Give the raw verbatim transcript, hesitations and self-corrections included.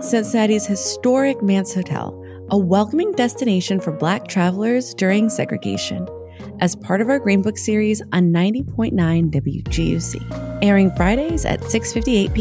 Cincinnati's historic Mance Hotel, a welcoming destination for Black travelers during segregation, as part of our Green Book series on ninety point nine W G U C, airing Fridays at six fifty-eight p.m.